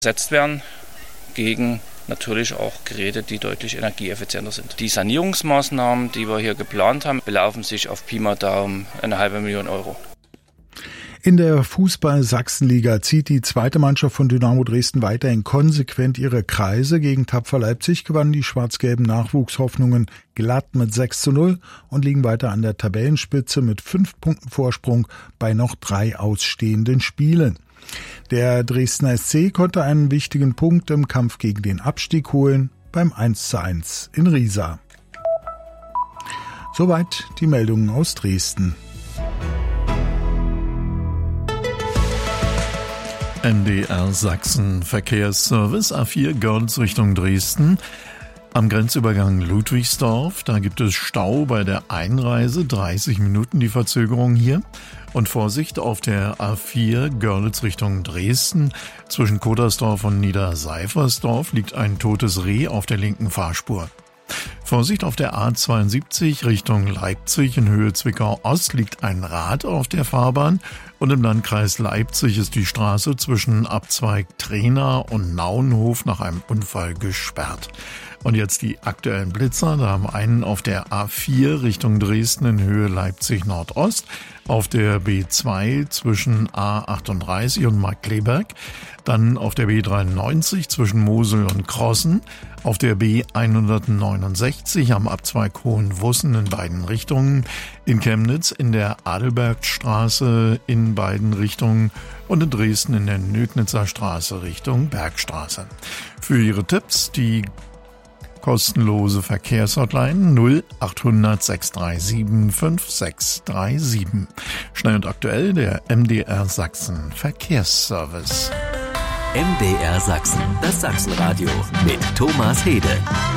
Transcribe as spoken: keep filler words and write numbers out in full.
ersetzt werden gegen natürlich auch Geräte, die deutlich energieeffizienter sind. Die Sanierungsmaßnahmen, die wir hier geplant haben, belaufen sich auf Pi mal Daumen eine halbe Million Euro. In der Fußball-Sachsenliga zieht die zweite Mannschaft von Dynamo Dresden weiterhin konsequent ihre Kreise. Gegen Tapfer Leipzig gewannen die schwarz-gelben Nachwuchshoffnungen glatt mit sechs zu null und liegen weiter an der Tabellenspitze mit fünf Punkten Vorsprung bei noch drei ausstehenden Spielen. Der Dresdner S C konnte einen wichtigen Punkt im Kampf gegen den Abstieg holen beim eins zu eins in Riesa. Soweit die Meldungen aus Dresden. M D R Sachsen Verkehrsservice A vier Görlitz Richtung Dresden. Am Grenzübergang Ludwigsdorf, da gibt es Stau bei der Einreise, dreißig Minuten die Verzögerung hier. Und Vorsicht auf der A vier Görlitz Richtung Dresden. Zwischen Kodersdorf und Niederseifersdorf liegt ein totes Reh auf der linken Fahrspur. Vorsicht auf der A zweiundsiebzig Richtung Leipzig in Höhe Zwickau-Ost liegt ein Rad auf der Fahrbahn und im Landkreis Leipzig ist die Straße zwischen Abzweig Trena und Nauenhof nach einem Unfall gesperrt. Und jetzt die aktuellen Blitzer. Da haben einen auf der A vier Richtung Dresden in Höhe Leipzig Nordost, auf der B zwei zwischen A achtunddreißig und Markkleeberg, dann auf der B dreiundneunzig zwischen Mosel und Krossen, auf der B hundertneunundsechzig am Abzweig Hohenwussen in beiden Richtungen, in Chemnitz in der Adelbergstraße in beiden Richtungen und in Dresden in der Nödnitzer Straße Richtung Bergstraße. Für Ihre Tipps die kostenlose Verkehrshotline null achthundert sechs drei sieben fünf sechs drei sieben. Schnell und aktuell der M D R Sachsen Verkehrsservice. M D R Sachsen, das Sachsenradio mit Thomas Hede.